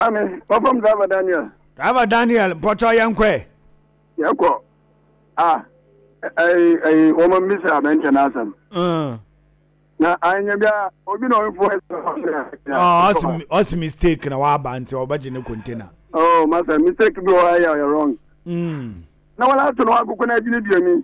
Amen. From Driver Daniel. Driver Daniel, Pocho Yankwe. Yako. A woman miss a mention asam. Now I never obi no influence. What's mistake na wa banti obaje ne container. Oh, master, mistake be why you're wrong. Now what have to know aku na jini biami.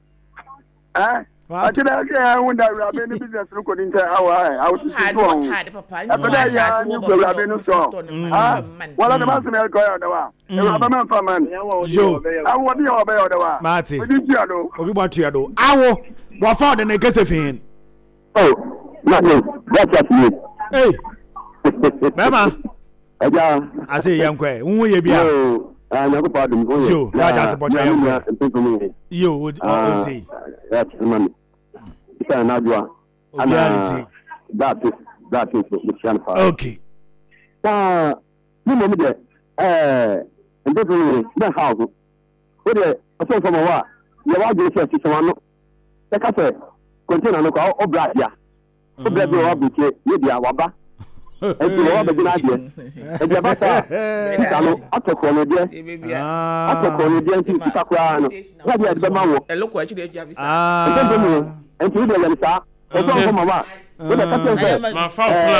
I tell you, I wonder if you have business look into our house. I don't have papa. I bet you have no so. What are the master milk or the one? You have a man for man. Yo, I want you obey the one. Marty, what did you do? What you do? Awo, what for the negative? Oh, nothing. That's just me. Hey, Mama. I say, young quay, who will you be? I never pardon you. Just about your you would say. That's the money. It's another one. That is the channel. Okay. You know me there. And definitely, the house. What a son from a war. You are going to say, someone. The cafe container no call or black. Yeah. So, black will be media waba. And you are the good idea. And the Bata, after Colonial, after Colonial, Sakran, what you had the man. And look what you did. And to the Lensa, or from Mama. With a couple of my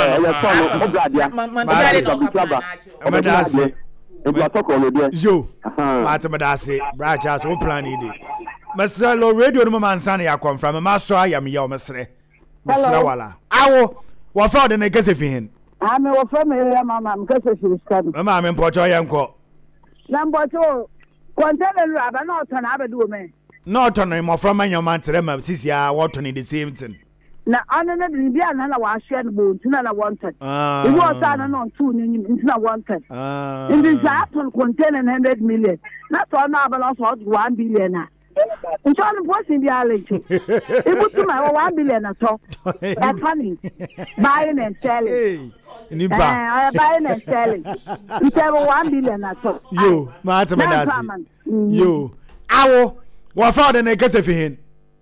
father, Yo, Matamadasi, Brajas, what plan it? Marcelo Radio Mansani, I come from a master. I am your Mestre. Masawala. Ow, what for the negative in? I'm a family, Mamma, because she's coming. Mamma, and Porto Yanko. Number 2, container rubber, not an abedume. Not on him from my man to them, Sisia, water in the same thing. Now, I don't know why she had boots, none I wanted. It was on 2 it's not wanted. In this apple contain 100 million. That's all now, but also 1 billion. In John was in the island. It was to my 1 billion at all. That's funny. Buying and selling. Buying and selling. It's 1 billion at all. You, Martin, you. Ow, what for the negative in?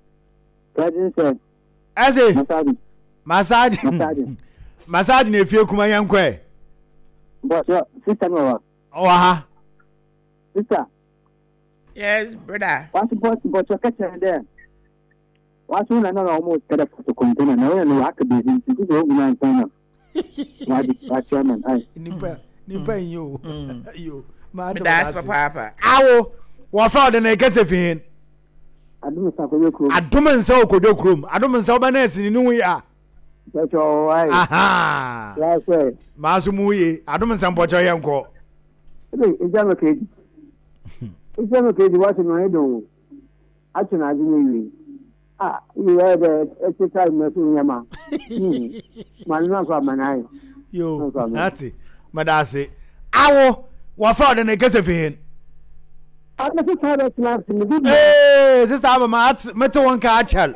As a massage, massage, if you come young quay. But sister, oh, sister. Yes, brother. What's but your catcher there? What's one another almost get a photo container? No, and I could be in the open time. What's German? Nipper, you, that's papa. Ow, what for the negative in? I don't so could you room. I don't so banes in New Year. That's all right. Aha. That's right. Masumui, I don't some Pocho Yanko. It's okay. It's okay to watch my door. Actually, I didn't. You had a exercise machine, Yama. My number, my eye. You, that's it. Madasi. Ow, what for the negative in? I'm not hey, sister, I'm a metal one catcher.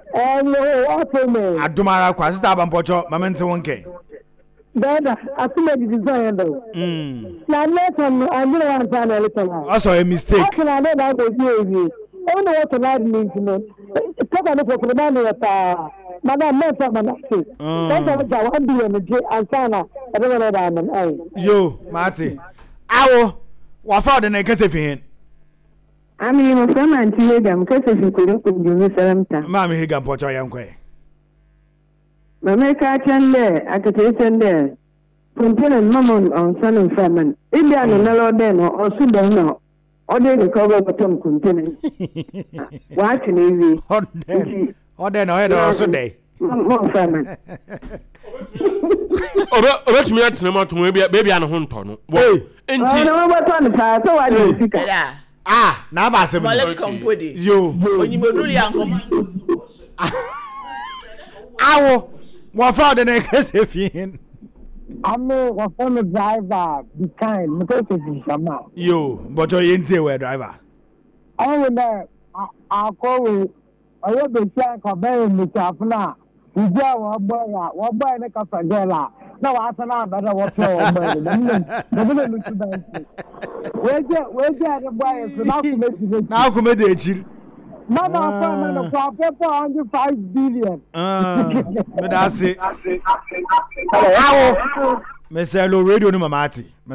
I do my request. Sister, I'm Pocho, my mental one K. Dada, I feel like it's designed though. Now, let him, I don't want to a little. Also, a mistake. How can I know that with you? I don't know what to like means, you know. Talk about the man with Madame Mesa Manasi. That's what I want to do in the J. Alsana. I don't know that. You, Marty. Ow, what for the negative in? I mean, I'm from Antigam, because if you couldn't do this, Mammy Higgam Pocho Yankwe. Mamma can there, I could send there. Contain Mammon on Sun and Famine. Indian and Mellow Den or Sudan, or they recover bottom container. Watching easy. Or then I had also day. More famine. Oh, let me ask them to maybe baby and a hunton. Well, and I know what's on the path, so I don't think. Ah, now Bassam, you, when you were really uncle. Ow, what for the negative in? I'm a former driver, be kind, because it's Shama. You, but you're into driver. I will know. I'll call I will be sure for bearing the Chafna. You go, what boy, make a fagella. No, I cannot better watch your where's the boy? Now, commit Mama, for 5 billion. But that's it. Ow. Me say lo radio no mamati.